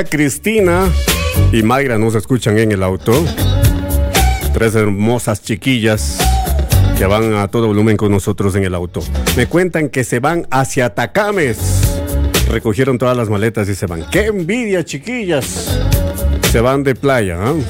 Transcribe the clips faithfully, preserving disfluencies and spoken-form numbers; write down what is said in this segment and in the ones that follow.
Cristina y Mayra nos escuchan en el auto. Tres hermosas chiquillas que van a todo volumen con nosotros en el auto. Me cuentan que se van hacia Atacames. Recogieron todas las maletas y se van. ¡Qué envidia, chiquillas! Se van de playa, ¿eh?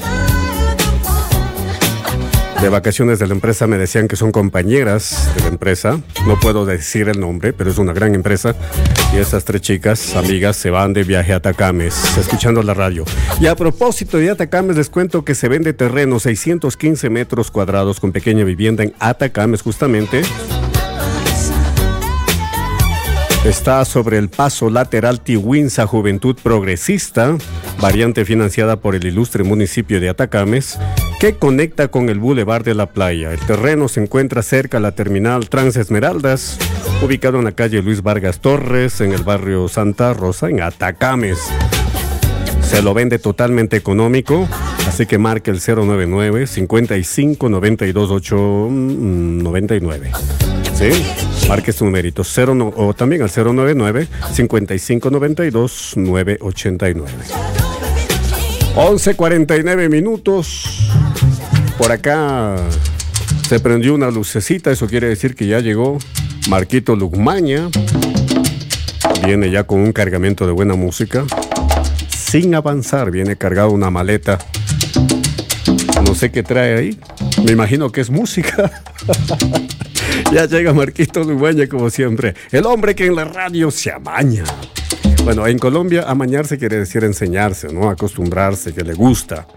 De vacaciones de la empresa. Me decían que son compañeras de la empresa. No puedo decir el nombre, pero es una gran empresa. Y esas tres chicas, amigas, se van de viaje a Atacames, escuchando la radio. Y a propósito de Atacames, les cuento que se vende terreno, seiscientos quince metros cuadrados con pequeña vivienda en Atacames, justamente. Está sobre el paso lateral Tihuinza Juventud Progresista, variante financiada por el ilustre municipio de Atacames, que conecta con el Boulevard de la Playa. El terreno se encuentra cerca a la terminal Transesmeraldas, ubicado en la calle Luis Vargas Torres, en el barrio Santa Rosa, en Atacames. Se lo vende totalmente económico, así que marque el cero noventa y nueve, cincuenta y cinco, noventa y dos, ocho, noventa y nueve. ¿Sí? Marque su numerito cero, no, o también al cero noventa y nueve, cincuenta y cinco, noventa y dos, nueve ochenta y nueve. once cuarenta y nueve minutos. Por acá se prendió una lucecita, eso quiere decir que ya llegó Marquito Lugmaña. Viene ya con un cargamento de buena música. Sin avanzar, viene cargado una maleta. No sé qué trae ahí. Me imagino que es música. Ya llega Marquito Lugmaña como siempre. El hombre que en la radio se amaña. Bueno, en Colombia amañarse quiere decir enseñarse, ¿no? Acostumbrarse, que le gusta.